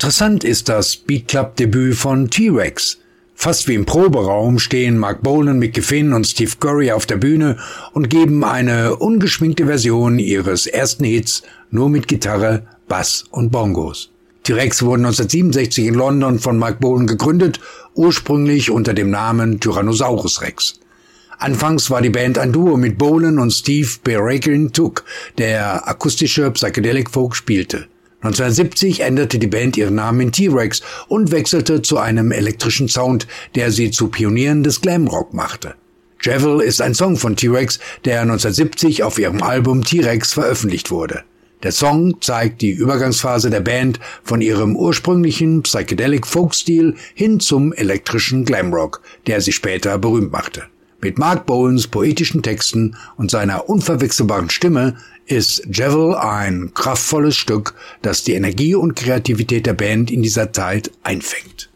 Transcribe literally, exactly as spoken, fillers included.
Interessant ist das Beat Club-Debüt von T-Rex. Fast wie im Proberaum stehen Marc Bolan, Mick Giffin und Steve Curry auf der Bühne und geben eine ungeschminkte Version ihres ersten Hits nur mit Gitarre, Bass und Bongos. T-Rex wurden neunzehnhundertsiebenundsechzig in London von Marc Bolan gegründet, ursprünglich unter dem Namen Tyrannosaurus Rex. Anfangs war die Band ein Duo mit Bolan und Steve Peregrine-Took, der akustische Psychedelic Folk spielte. neunzehnhundertsiebzig änderte die Band ihren Namen in T-Rex und wechselte zu einem elektrischen Sound, der sie zu Pionieren des Glamrock machte. Javel ist ein Song von T-Rex, der neunzehnhundertsiebzig auf ihrem Album T-Rex veröffentlicht wurde. Der Song zeigt die Übergangsphase der Band von ihrem ursprünglichen Psychedelic Folk-Stil hin zum elektrischen Glamrock, der sie später berühmt machte. Mit Marc Bolans poetischen Texten und seiner unverwechselbaren Stimme ist Javel ein kraftvolles Stück, das die Energie und Kreativität der Band in dieser Zeit einfängt.